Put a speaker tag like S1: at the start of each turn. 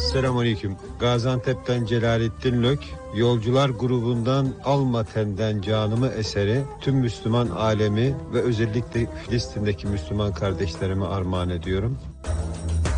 S1: Selamünaleyküm. Gaziantep'ten Celalettin Lök, Yolcular grubundan Almaten'den Canımı eseri tüm Müslüman alemi ve özellikle Filistin'deki Müslüman kardeşlerime armağan ediyorum.